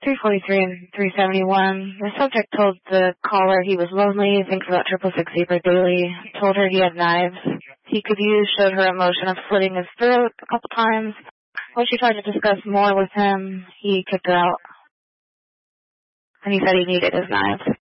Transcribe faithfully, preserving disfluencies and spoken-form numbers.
three forty-three and three seventy-one. The subject told the caller he was lonely, thinks about triple six Zebra daily, told her he had knives he could use, showed her a motion of slitting his throat a couple times. When she tried to discuss more with him, he kicked her out. And he said he needed his knives.